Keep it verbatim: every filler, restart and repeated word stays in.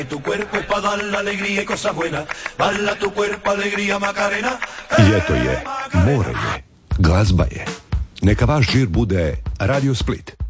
Tu cuerpo es pa' dar la alegría y cosas buenas. Bala tu cuerpo, alegría, Macarena. Ljeto je, more je, glazba je. Neka vaš žir bude Radio Split.